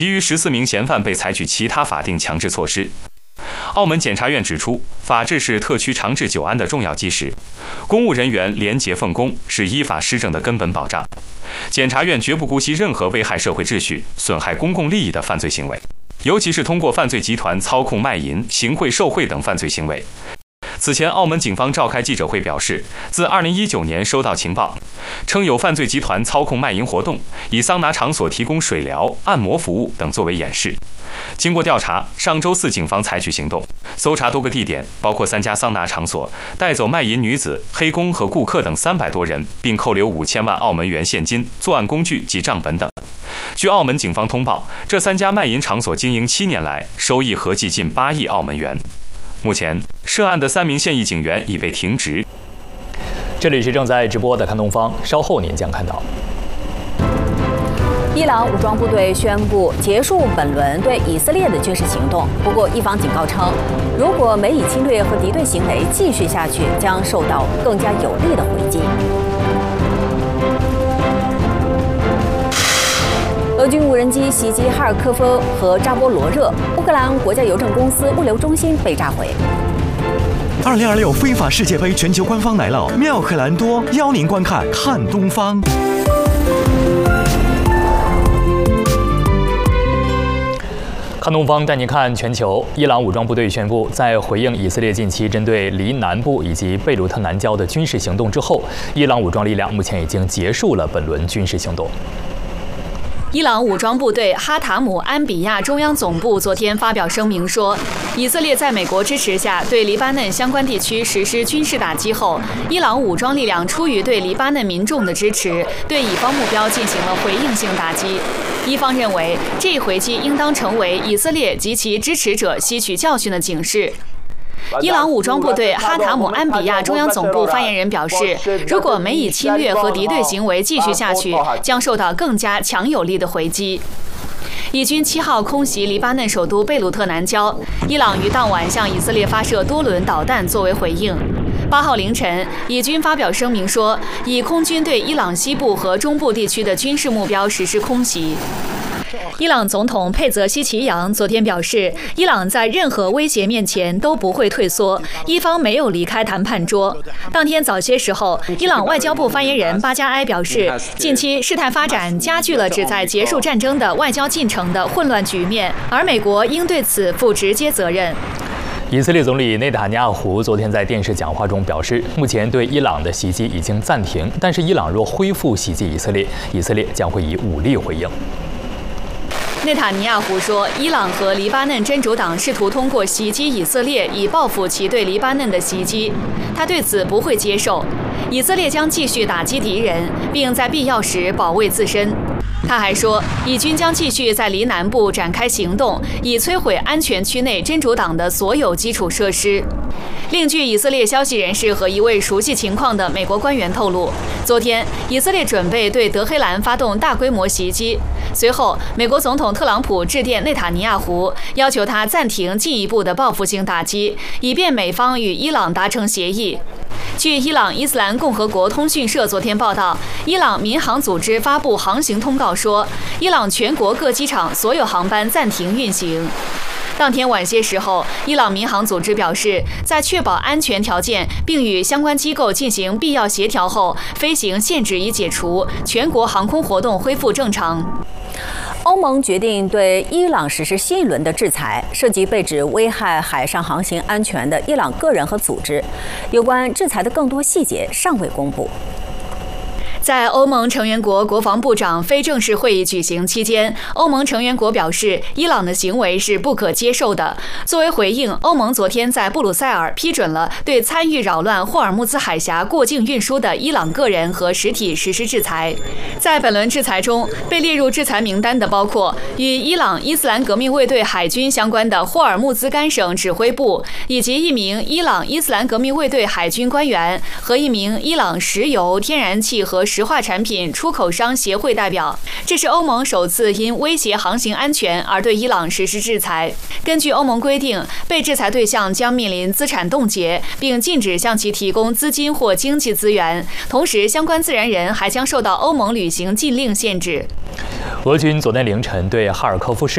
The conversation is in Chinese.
其余14名嫌犯被采取其他法定强制措施。澳门检察院指出，法治是特区长治久安的重要基石，公务人员廉洁奉公是依法施政的根本保障。检察院绝不姑息任何危害社会秩序、损害公共利益的犯罪行为，尤其是通过犯罪集团操控卖淫、行贿受贿等犯罪行为。此前，澳门警方召开记者会表示，自2019年收到情报，称有犯罪集团操控卖淫活动，以桑拿场所提供水疗、按摩服务等作为掩饰。经过调查，上周四警方采取行动，搜查多个地点，包括3家桑拿场所，带走卖淫女子、黑工和顾客等300多人，并扣留5000万澳门元现金、作案工具及账本等。据澳门警方通报，这3家卖淫场所经营7年来，收益合计近8亿澳门元。目前，涉案的3名现役警员已被停职。 这里是正在直播的看东方，稍后您将看到。 伊朗武装部队宣布结束本轮对以色列的军事行动，不过伊方警告称，如果美以侵略和敌对行为继续下去，将受到更加有力的回击。俄军无人机袭击哈尔科夫和扎波罗热，乌克兰国家邮政公司物流中心被炸毁。 2026非法世界杯全球官方来了，妙可蓝多邀您观看看东方。 看东方带您看全球。伊朗武装部队宣布，在回应以色列近期针对黎南部以及贝鲁特南郊的军事行动之后，伊朗武装力量目前已经结束了本轮军事行动。 伊朗武装部队哈塔姆安比亚中央总部昨天发表声明说，以色列在美国支持下对黎巴嫩相关地区实施军事打击后，伊朗武装力量出于对黎巴嫩民众的支持，对以方目标进行了回应性打击。伊方认为，这一回击应当成为以色列及其支持者吸取教训的警示。伊朗武装部队哈塔姆安比亚中央总部发言人表示，如果美以侵略和敌对行为继续下去，将受到更加强有力的回击。以军7号空袭黎巴嫩首都贝鲁特南郊，伊朗于当晚向以色列发射多轮导弹作为回应。8号凌晨，以军发表声明说，以空军对伊朗西部和中部地区的军事目标实施空袭。伊朗总统佩泽希奇扬昨天表示，伊朗在任何威胁面前都不会退缩，伊方没有离开谈判桌。当天早些时候，伊朗外交部发言人巴加埃表示，近期事态发展加剧了旨在结束战争的外交进程的混乱局面，而美国应对此负直接责任。 以色列总理内塔尼亚胡昨天在电视讲话中表示，目前对伊朗的袭击已经暂停，但是伊朗若恢复袭击以色列，以色列将会以武力回应。 内塔尼亚胡说，伊朗和黎巴嫩真主党试图通过袭击以色列以报复其对黎巴嫩的袭击，他对此不会接受。以色列将继续打击敌人，并在必要时保卫自身。他还说，以军将继续在黎南部展开行动，以摧毁安全区内真主党的所有基础设施。另据以色列消息人士和一位熟悉情况的美国官员透露，昨天以色列准备对德黑兰发动大规模袭击。随后，美国总统特朗普致电内塔尼亚胡，要求他暂停进一步的报复性打击，以便美方与伊朗达成协议。据伊朗伊斯兰共和国通讯社昨天报道，伊朗民航组织发布航行通告说，伊朗全国各机场所有航班暂停运行。当天晚些时候，伊朗民航组织表示，在确保安全条件并与相关机构进行必要协调后，飞行限制已解除，全国航空活动恢复正常。 欧盟决定对伊朗实施新一轮的制裁，涉及被指危害海上航行安全的伊朗个人和组织。有关制裁的更多细节尚未公布。 在欧盟成员国国防部长非正式会议举行期间，欧盟成员国表示，伊朗的行为是不可接受的。作为回应，欧盟昨天在布鲁塞尔批准了对参与扰乱霍尔木兹海峡过境运输的伊朗个人和实体实施制裁。在本轮制裁中，被列入制裁名单的包括与伊朗伊斯兰革命卫队海军相关的霍尔木兹干省指挥部，以及一名伊朗伊斯兰革命卫队海军官员和一名伊朗石油、天然气和石化产品出口商协会代表。这是欧盟首次因威胁航行安全而对伊朗实施制裁。根据欧盟规定，被制裁对象将面临资产冻结，并禁止向其提供资金或经济资源。同时，相关自然人还将受到欧盟旅行禁令限制。 俄军昨天凌晨对哈尔科夫市